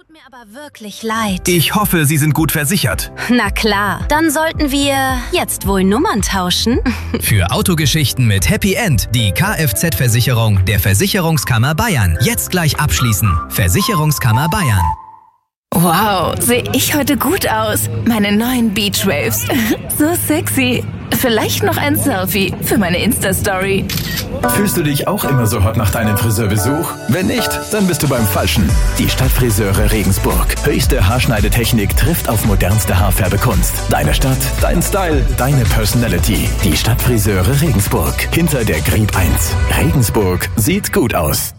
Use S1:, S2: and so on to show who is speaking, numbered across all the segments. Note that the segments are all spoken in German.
S1: Tut mir aber wirklich leid.
S2: Ich hoffe, Sie sind gut versichert.
S1: Na klar, dann sollten wir jetzt wohl Nummern tauschen.
S3: Für Autogeschichten mit Happy End die Kfz-Versicherung der Versicherungskammer Bayern. Jetzt gleich abschließen. Versicherungskammer Bayern.
S4: Wow, sehe ich heute gut aus. Meine neuen Beachwaves. So sexy. Vielleicht noch ein Selfie für meine Insta-Story.
S5: Fühlst du dich auch immer so hot nach deinem Friseurbesuch? Wenn nicht, dann bist du beim Falschen. Die Stadtfriseure Regensburg. Höchste Haarschneidetechnik trifft auf modernste Haarfärbekunst. Deine Stadt, dein Style, deine Personality. Die Stadtfriseure Regensburg. Hinter der Grieb 1. Regensburg sieht gut aus.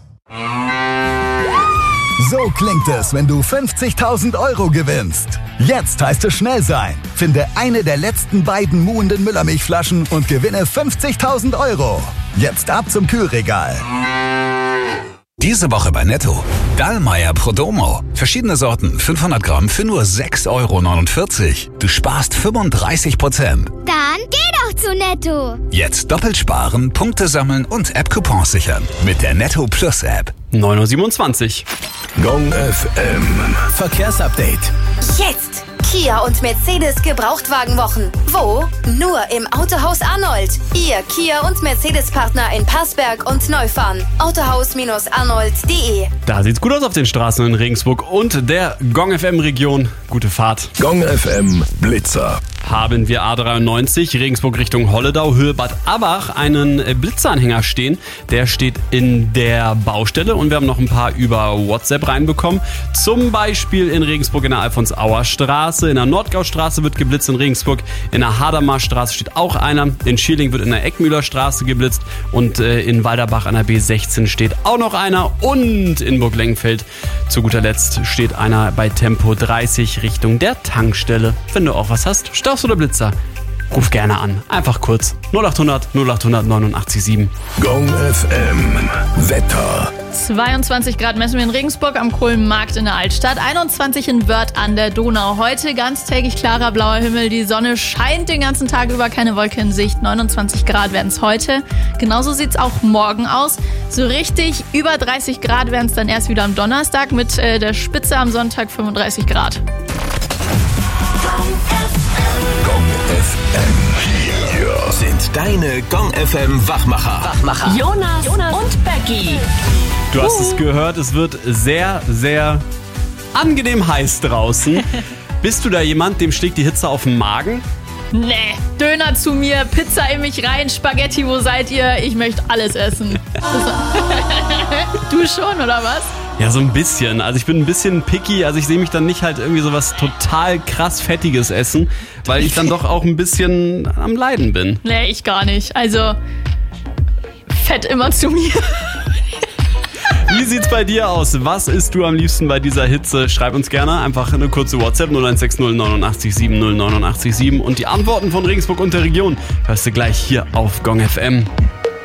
S6: So klingt es, wenn du 50.000 Euro gewinnst. Jetzt heißt es schnell sein. Finde eine der letzten beiden muhenden Müllermilchflaschen und gewinne 50.000 Euro. Jetzt ab zum Kühlregal.
S7: Diese Woche bei Netto. Dallmayr Prodomo. Verschiedene Sorten, 500 Gramm für nur 6,49 Euro. Du sparst 35%.
S8: Dann geh doch zu Netto.
S7: Jetzt doppelt sparen, Punkte sammeln und App-Coupons sichern. Mit der Netto Plus App.
S9: 9.27 Uhr.
S5: Gong FM. Verkehrsupdate.
S10: Jetzt! Kia und Mercedes Gebrauchtwagenwochen. Wo? Nur im Autohaus Arnold. Ihr Kia und Mercedes-Partner in Passberg und Neufahren. Autohaus-arnold.de.
S9: Da sieht's gut aus auf den Straßen in Regensburg und der Gong FM-Region. Gute Fahrt.
S5: Gong FM Blitzer.
S9: Haben wir A93 Regensburg Richtung Holledau, Höhe Bad Abach, einen Blitzeranhänger stehen. Der steht in der Baustelle und wir haben noch ein paar über WhatsApp reinbekommen. Zum Beispiel in Regensburg in der Alfons-Auer-Straße, in der Nordgaustraße wird geblitzt in Regensburg, in der Hadermar-Straße steht auch einer, in Schierling wird in der Eckmühler-Straße geblitzt und in Walderbach an der B16 steht auch noch einer und in Burglengenfeld zu guter Letzt steht einer bei Tempo 30 Richtung der Tankstelle. Wenn du auch was hast, Staus oder Blitzer, ruf gerne an. Einfach kurz 0800 0800 89
S5: Gong FM Wetter.
S11: 22 Grad messen wir in Regensburg am Kohlenmarkt in der Altstadt, 21 in Wörth an der Donau. Heute ganztägig klarer blauer Himmel, die Sonne scheint den ganzen Tag über, keine Wolke in Sicht. 29 Grad werden es heute. Genauso sieht es auch morgen aus. So richtig über 30 Grad werden es dann erst wieder am Donnerstag mit der Spitze am Sonntag 35 Grad.
S5: Gong FM. Hier sind deine Gong FM Wachmacher.
S4: Jonas und Becky.
S9: Du hast es gehört, es wird sehr, sehr angenehm heiß draußen. Bist du da jemand, dem schlägt die Hitze auf den Magen?
S11: Nee, Döner zu mir, Pizza in mich rein, Spaghetti, wo seid ihr? Ich möchte alles essen. Du schon, oder was?
S9: Ja, so ein bisschen. Also ich bin ein bisschen picky, also ich sehe mich dann nicht halt irgendwie so was total krass Fettiges essen, weil ich dann doch auch ein bisschen am Leiden bin.
S11: Nee, ich gar nicht. Also, Fett immer zu mir.
S9: Wie sieht's bei dir aus? Was isst du am liebsten bei dieser Hitze? Schreib uns gerne einfach eine kurze WhatsApp 0160 89 70 89 7 und die Antworten von Regensburg und der Region hörst du gleich hier auf Gong FM.